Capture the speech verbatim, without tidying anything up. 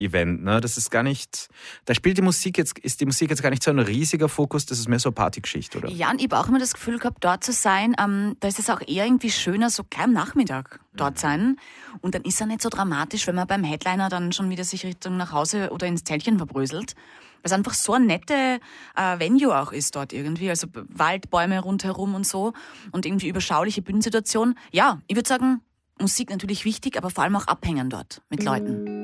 Event, ne? Das ist gar nicht, da spielt die Musik jetzt, ist die Musik jetzt gar nicht so ein riesiger Fokus, das ist mehr so eine Partygeschichte, oder? Ja, und ich habe auch immer das Gefühl gehabt, dort zu sein, ähm, da ist es auch eher irgendwie schöner, so gleich am Nachmittag dort sein. Und dann ist es nicht so dramatisch, wenn man beim Headliner dann schon wieder sich Richtung nach Hause oder ins Zeltchen verbröselt. Weil es einfach so eine nette äh, Venue auch ist dort irgendwie, also Waldbäume rundherum und so und irgendwie überschauliche Bühnensituation. Ja, ich würde sagen, Musik natürlich wichtig, aber vor allem auch abhängen dort mit Leuten.